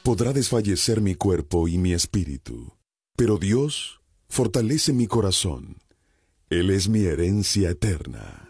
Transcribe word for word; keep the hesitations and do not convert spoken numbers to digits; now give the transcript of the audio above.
Podrá desfallecer mi cuerpo y mi espíritu, pero Dios fortalece mi corazón. Él es mi herencia eterna.